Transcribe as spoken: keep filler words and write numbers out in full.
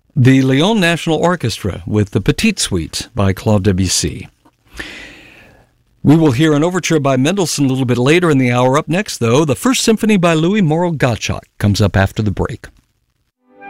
The Lyon National Orchestra with the Petite Suite by Claude Debussy. We will hear an overture by Mendelssohn a little bit later in the hour. Up next, though, the First Symphony by Louis Moreau Gottschalk comes up after the break.